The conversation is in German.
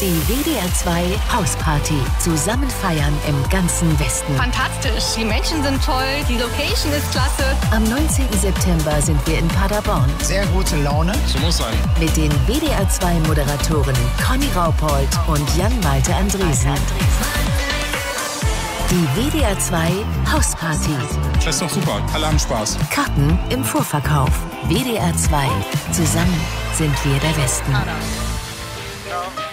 Die WDR 2 Hausparty. Zusammen feiern im ganzen Westen. Fantastisch. Die Menschen sind toll. Die Location ist klasse. Am 19. September sind wir in Paderborn. Sehr gute Laune. So muss sein. Mit den WDR 2 Moderatoren Conny Raupold und Jan-Malte Andresen. Die WDR 2 Hausparty. Das ist doch super. Alle haben Spaß. Karten im Vorverkauf. WDR 2. Zusammen sind wir der Westen. Ja.